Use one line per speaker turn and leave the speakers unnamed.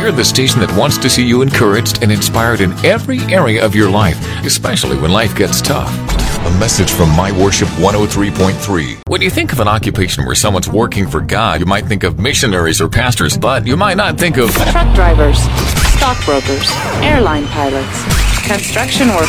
We're the station that wants to see you encouraged and inspired in every area of your life, especially when life gets tough. A message from My Worship 103.3. When you think of an occupation where someone's working for God, you might think of missionaries or pastors, but you might not think of
truck drivers, stockbrokers, airline pilots, construction workers.